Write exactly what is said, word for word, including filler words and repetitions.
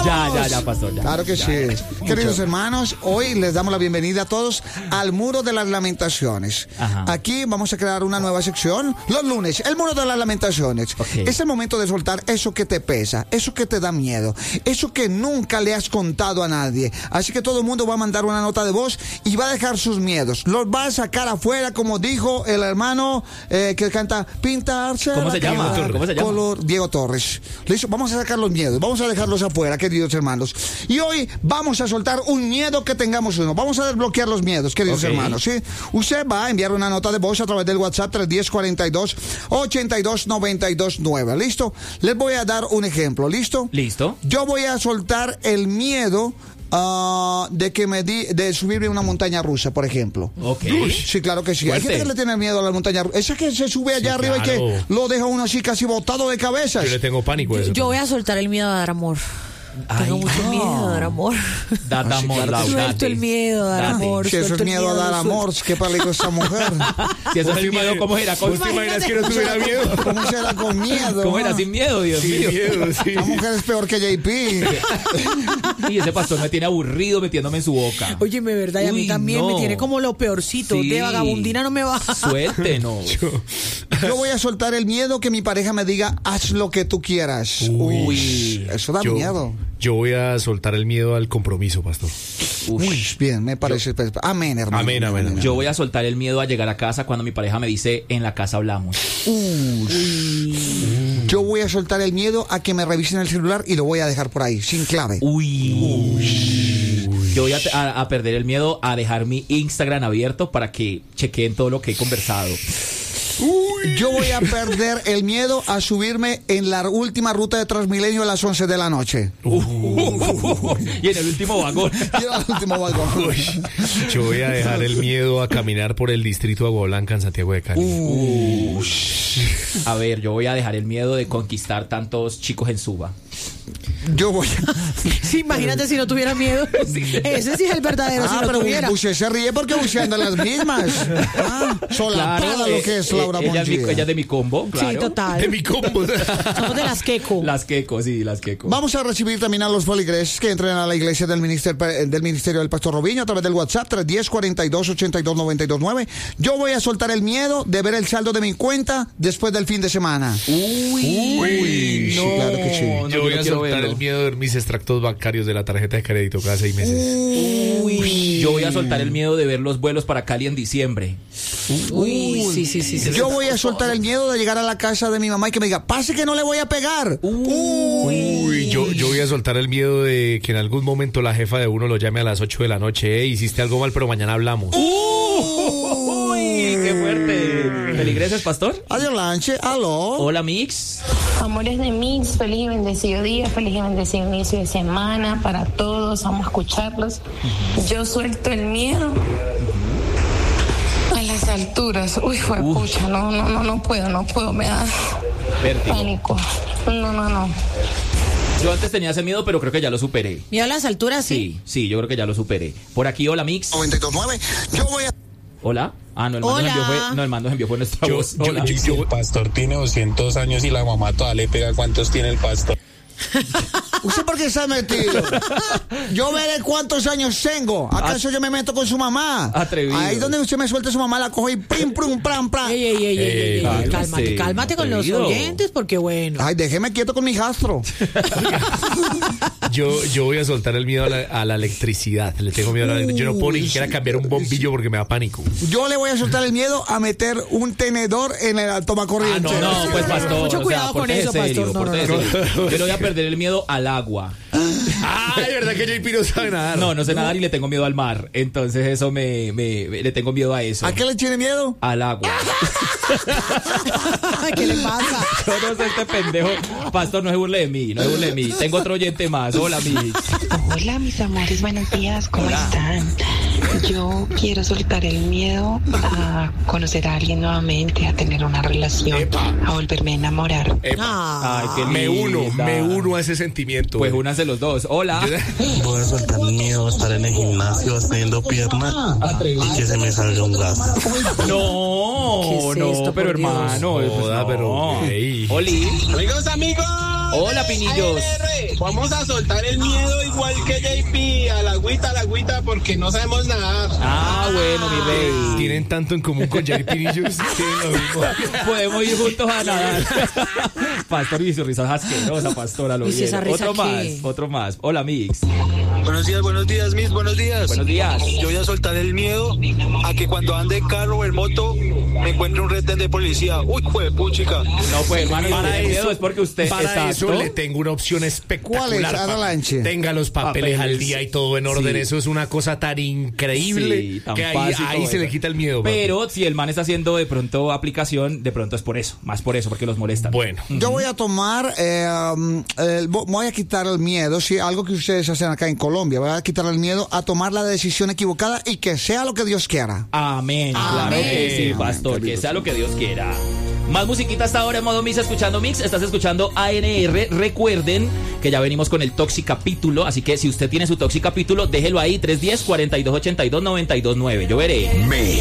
Ya, ya, ya, pastor. Ya. Claro que ya, sí. ya. Queridos Mucho. hermanos, hoy les damos la bienvenida a todos al Muro de las Lamentaciones. Ajá. Aquí vamos a crear una nueva sección. Los lunes, el Muro de las Lamentaciones. Okay. Es el momento de soltar eso que te pesa, eso que te da miedo, eso que nunca le has contado a nadie. Así que todo el mundo va a mandar una nota de voz y va a dejar sus miedos. Los va a sacar afuera, como dijo el hermano eh, que canta Pintarse. ¿Cómo la se llama? cara, ¿Cómo se llama? Color Diego Torres. Listo, vamos a sacar los miedos, vamos a dejarlos afuera, queridos hermanos. Y hoy vamos a soltar un miedo que tengamos uno. Vamos a desbloquear los miedos, queridos Okay. hermanos. ¿Sí? Usted va a enviar una nota de voz a través del WhatsApp tres uno cero, cuarenta y dos, ochenta y dos, noventa y dos, nueve. ¿Listo? Les voy a dar un ejemplo. ¿Listo? ¿Listo? Yo voy a soltar el miedo uh, de que me di, de subirme a una montaña rusa, por ejemplo. Ok. Sí, claro que sí. Hay Fuerte. gente que le tiene miedo a la montaña rusa. Esa que se sube allá Sí, arriba claro. y que lo deja uno así casi botado de cabezas. Yo le tengo pánico a eso. Yo voy a soltar el miedo a dar amor. Ay, Tengo mucho no. miedo a dar amor. Da, da, Ah, sí, amor, claro Lau, que sí. date. Suelto el miedo a dar Date. amor. Si eso suelto es el miedo a dar suelto- amor, qué peligro esa mujer. Si eso es el miedo, ¿cómo era? ¿Cómo, ¿Vos te imaginas que no tuviera miedo? ¿Cómo será con miedo? ¿Cómo era? ah? Sin miedo, Dios Sin mío. miedo, sí. Esa mujer es peor que J P. Y ese pastor me tiene aburrido metiéndome en su boca. Óyeme, ¿verdad? Y a mí Uy, también no. me tiene como lo peorcito. Sí. De vagabundina no me baja. Suéltenos. Yo voy a soltar el miedo que mi pareja me diga, haz lo que tú quieras. Uy. Uy, eso da Yo, miedo. yo voy a soltar el miedo al compromiso, pastor. Uy, bien, me parece. Amén, hermano. Amén, amén. Yo voy a soltar el miedo a llegar a casa cuando mi pareja me dice, en la casa hablamos. Yo voy a soltar el miedo a que me revisen el celular y lo voy a dejar por ahí, sin clave. Uy. Yo voy a, a- a perder el miedo a dejar mi Instagram abierto para que chequeen todo lo que he conversado. Yo voy a perder el miedo a subirme en la última ruta de Transmilenio a las once de la noche. Y en el último vagón. Y era el último vagón. Uy, yo voy a dejar el miedo a caminar por el distrito de Agua Blanca en Santiago de Cali. Uy. A ver, yo voy a dejar el miedo de conquistar tantos chicos en Suba. Yo voy a... Sí, imagínate si no tuviera miedo. Ese sí es el verdadero. Ah, si no pero tuviera. usted se ríe porque buceando las mismas. Ah, solapada lo que es eh, Laura eh, ella, es mi, Montiel. ella es de mi combo, claro. Sí, total. De mi combo. Somos de las queco. Las quecos, sí, las quecos. Vamos a recibir también a los feligreses que entren a la iglesia del ministerio, del ministerio del Pastor Robinho a través del WhatsApp tres uno cero, cuarenta y dos, ochenta y dos, noventa y dos, nueve. Yo voy a soltar el miedo de ver el saldo de mi cuenta después del fin de semana. Uy, Uy, no, sí, claro que sí. no, Yo voy no a quiero soltar verlo. el miedo de ver mis extractos bancarios de la tarjeta de crédito cada seis meses. Uy, yo voy a soltar el miedo de ver los vuelos para Cali en diciembre. Uy, sí, sí, sí. sí. Yo voy a soltar el miedo de llegar a la casa de mi mamá y que me diga, pase que no le voy a pegar. Uy, yo, yo voy a soltar el miedo de que en algún momento la jefa de uno lo llame a las ocho de la noche. Eh, hiciste algo mal, pero mañana hablamos. Uy, qué fuerte. ¿Feligreses, pastor? Adelante, aló. Hola, Mix. Amores de Mix, feliz y bendecido día, feliz y bendecido inicio de semana para todos, vamos a escucharlos. Yo suelto el miedo a las alturas. Uy, fue pucha, no, no, no, no puedo, no puedo, me da Vértigo. pánico. No, no, no. Yo antes tenía ese miedo, pero creo que ya lo superé. Miedo a las alturas, sí. Sí, sí, yo creo que ya lo superé. Por aquí, hola, Mix. noventa y dos, nueve. Yo voy a... Hola. Ah, no, el mando Hola. se envió fue, no, el mando se envió fue nuestra Yo- voz. yo- Hola. yo- Si el pastor tiene doscientos años y la mamá todavía le pega, ¿cuántos tiene el pastor? ¿Usted por qué está metido? Yo veré cuántos años tengo. ¿Acaso yo me meto con su mamá? Atrevido. Ahí donde usted me suelte su mamá la cojo y prim, prum, pram, pram. Ey, ey, ey, ey, ey, ey, cálmese, cálmate, cálmate con los atrevido. oyentes, porque bueno. Ay, déjeme quieto con mi gastro. Yo, yo voy a soltar el miedo a la, a la electricidad. Le tengo miedo a la electricidad. Yo no puedo ni siquiera cambiar un bombillo porque me da pánico. Yo le voy a soltar el miedo a meter un tenedor en el tomacorriente. Ah, no, no, pues pastor. Mucho o sea, cuidado con pórtese eso, serio, pastor, no, pórtese no, no. serio. Yo le voy a perder el miedo al agua. Ay, ¿verdad que J P no sabe nadar? No, no sé nadar y le tengo miedo al mar. Entonces eso me, me, me- le tengo miedo a eso. ¿A qué le tiene miedo? Al agua. ¿Qué le pasa? Yo no sé este pendejo. Pastor, no se burle de mí, no se burle de mí. Tengo otro oyente más. Hola, Mix. Hola mis amores, buenos días, ¿cómo están? Yo quiero soltar el miedo a conocer a alguien nuevamente, a tener una relación, Epa. a volverme a enamorar. Ah. Ay, qué Me uno, linda. me uno a ese sentimiento. Pues güey. únanse los dos. Hola. Voy a soltar miedo a estar en el gimnasio haciendo piernas y que se me salga un gas. No, ¿Qué es no, esto, pero por Dios? hermano. pues Joda, no. pero, ey. Oli. Amigos, amigos. Hola, pinillos. Vamos a soltar el miedo igual que J P, a la agüita, a la agüita, porque no sabemos nadar. Ah, bueno, mi rey. Tienen tanto en común con J P y yo. Tienen lo mismo. Podemos ir juntos a nadar. Pastor y su risa asquerosa, pastora, lo ¿Y esa vieron. risa Otro qué? más, otro más. Hola, Mix. Buenos días, buenos días, Miss, buenos días. Buenos días. Yo voy a soltar el miedo a que cuando ande en carro o en moto me encuentre un retén de policía. Uy, juepuchica. No, pues, hermano, Para para eso- eso es porque usted Para exacto. eso le tengo una opción espectacular. ¿Cuál es? pa- Adelante. Tenga los papeles, Papeles. al día y todo en orden. Sí. Eso es una cosa tan increíble Sí, tan que ahí, fácil ahí como se eso. le quita el miedo. papi. Pero si el man está haciendo de pronto aplicación, de pronto es por eso, más por eso, porque los molestan. Bueno. Yo voy a tomar, eh, um, el- vo- voy a quitar el miedo, sí, algo que ustedes hacen acá en Colombia, voy a quitar el miedo a tomar la decisión equivocada y que sea lo que Dios quiera. Amén, claro Amén. que sí, Amén, pastor, querido que sea Señor. lo que Dios quiera. Más musiquita hasta ahora en modo Mix, escuchando Mix, estás escuchando A N R. Recuerden que ya venimos con el Toxic Capítulo, así que si usted tiene su Toxic Capítulo, déjelo ahí, tres uno cero, cuatro dos ocho dos, nueve dos nueve. Yo veré. Mix.